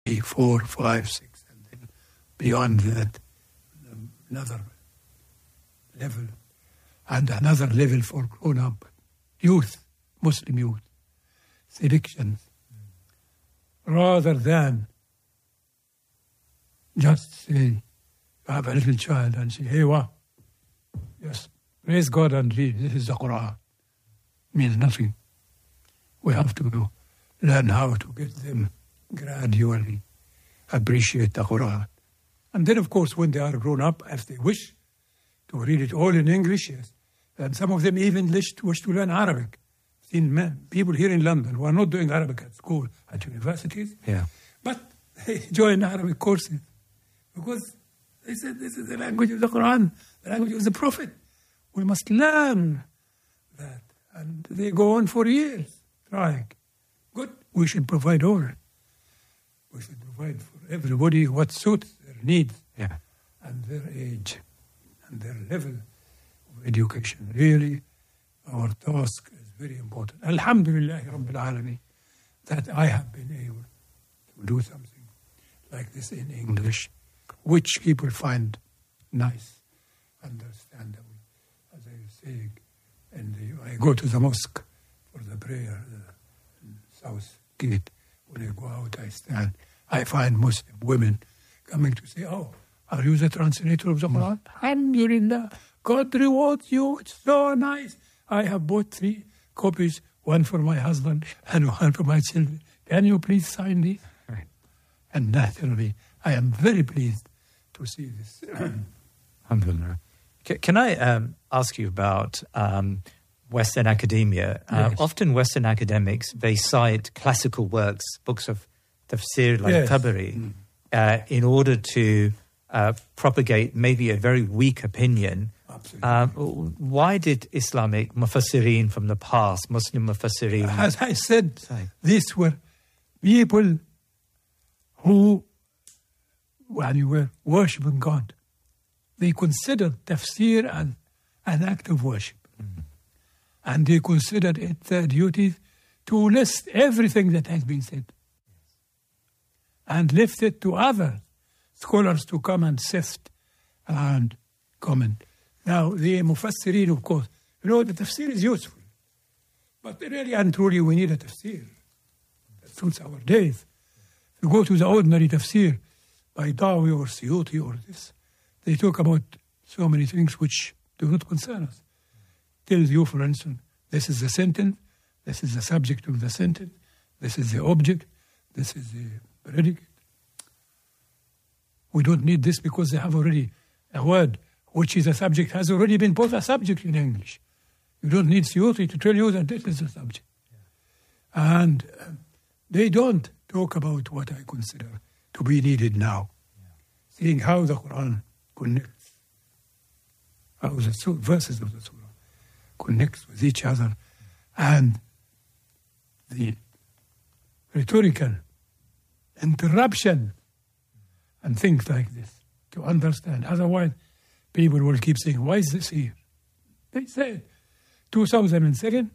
3, 4, 5, 6, and then beyond that, another level, and another level for grown-up youth, Muslim youth, selection, rather than just say, you have a little child and say, hey, what? Yes, praise God and read. This is the Quran. Means nothing. We have to learn how to get them gradually appreciate the Quran. And then, of course, when they are grown up, if they wish to read it all in English, yes. And some of them even wish to learn Arabic. I've seen people here in London who are not doing Arabic at school, at universities, but they join Arabic courses because they said this is the language of the Quran, the language of the Prophet. We must learn that. And they go on for years trying. Good. We should provide all. We should provide for everybody what suits their needs and their age and their level of education. Really, our task is very important. Alhamdulillah Rabbil Alameen that I have been able to do something like this in English, which people find nice, understandable. As I was saying, I go to the mosque for the prayer, the South Gate. When I go out, I stand. I find Muslim women coming to say, oh, are you the translator of the Quran? Alhamdulillah. God rewards you. It's so nice. I have bought 3 copies, one for my husband and one for my children. Can you please sign these? Right. And naturally, I am very pleased to see this. Alhamdulillah. Can I ask you about Western academia? Yes. Often Western academics, they cite classical works, books of tafsir like Tabari, in order to propagate maybe a very weak opinion. Absolutely. Why did Islamic mufassirin from the past, Muslim mufassirin... As I said, these were people who, when you were worshipping God, they considered tafsir an act of worship. Mm-hmm. And they considered it their duty to list everything that has been said. And left it to other scholars to come and sift and comment. Now, the mufassirin, of course, the tafsir is useful. But really and truly, we need a tafsir that suits our days. If you go to the ordinary tafsir by Dawi or Suyuti or this, they talk about so many things which do not concern us. Tells you, for instance, this is the sentence, this is the subject of the sentence, this is the object, this is the predicate. We don't need this because they have already a word which is a subject, has already been put a subject in English. You don't need Suyuti to tell you that this is the subject. Yeah. And they don't talk about what I consider to be needed now. Yeah. Seeing how the Quran connects, how the verses of the Surah connects with each other, and the rhetorical interruption and things like this to understand. Otherwise, people will keep saying, why is this here? They said, 2007,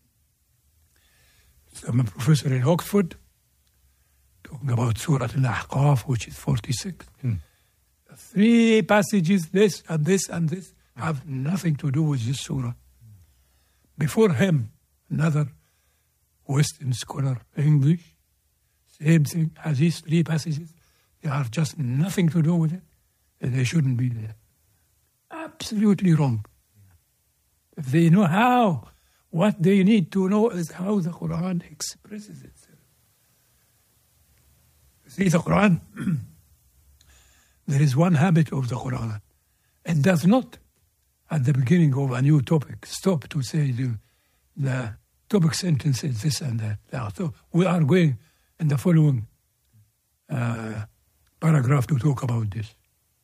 some professor in Oxford talking about Surah Al-Ahqaf, which is 46. 3 passages, this and this and this, have nothing to do with this surah. Before him, another Western scholar, English, same thing, has these 3 passages. They are just nothing to do with it, and they shouldn't be there. Absolutely wrong. If they know how, what they need to know is how the Quran expresses itself. See, the Quran, there is one habit of the Quran. It does not, at the beginning of a new topic, stop to say the topic sentence is this and that. So we are going in the following paragraph to talk about this.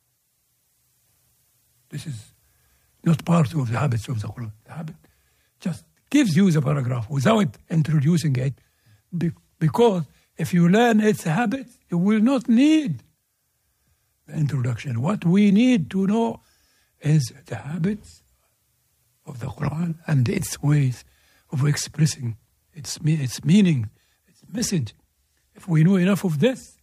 This is not part of the habits of the Quran. The habit just gives you the paragraph without introducing it, because if you learn its habits, you will not need the introduction. What we need to know is the habits of the Quran and its ways of expressing its meaning, its message. If we know enough of this,